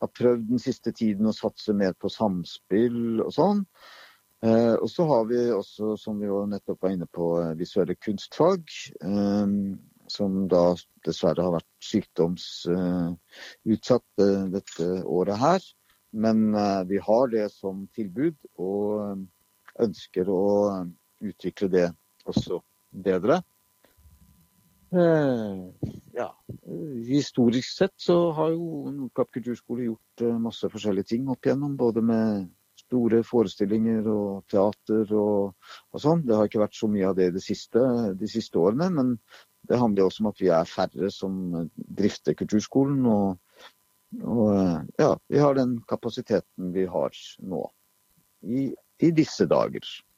har prøvd den siste tiden å satse mer på samspill og sånn. Og så har vi også, som vi jo nettopp var inne på, visuelle kunstfag, som da dessverre har vært sykdomsutsatt dette året her. Men vi har det som tilbud, og ønsker å utvikle det også bedre. Ja, historisk sett så har jo Nordkapp kulturskole gjort masse forskjellige ting opp igjennom, både med store forestillinger og teater og sånn. Det har ikke vært så mye av det de siste årene, men det handler også om at vi er færre som drifter kulturskolen, og ja, vi har den kapasiteten vi har nå i disse dager.